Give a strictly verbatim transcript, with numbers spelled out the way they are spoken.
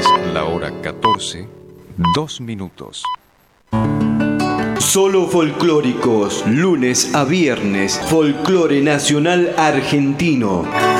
Es la hora catorce, dos minutos. Solo folclóricos, lunes a viernes, folclore nacional argentino.